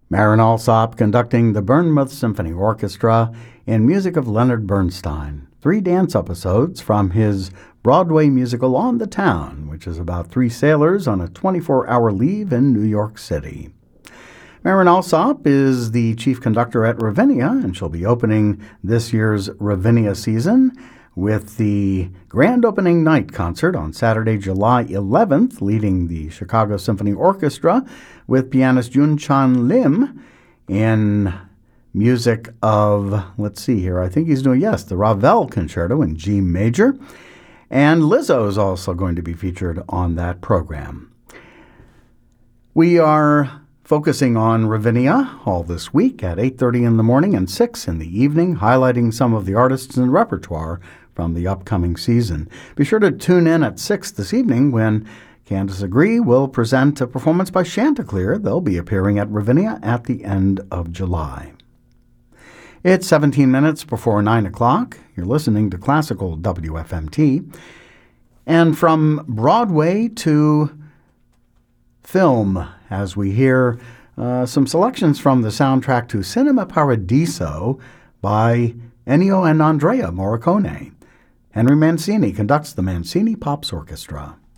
Marin Alsop conducting the Bournemouth Symphony Orchestra in music of Leonard Bernstein. 3 dance episodes from his Broadway musical On the Town, which is about 3 sailors on a 24-hour leave in New York City. Marin Alsop is the chief conductor at Ravinia, and she'll be opening this year's Ravinia season with the grand opening night concert on Saturday, July 11th, leading the Chicago Symphony Orchestra with pianist Jun-Chan Lim in music of, let's see here, I think he's doing, the Ravel Concerto in G major. And Lizzo is also going to be featured on that program. We are focusing on Ravinia all this week at 8:30 in the morning and 6 in the evening, highlighting some of the artists and repertoire from the upcoming season. Be sure to tune in at 6 this evening when Candace Agree will present a performance by Chanticleer. They'll be appearing at Ravinia at the end of July. It's 17 minutes before 9 o'clock. You're listening to Classical WFMT. And from Broadway to film, as we hear some selections from the soundtrack to Cinema Paradiso by Ennio and Andrea Morricone. Henry Mancini conducts the Mancini Pops Orchestra.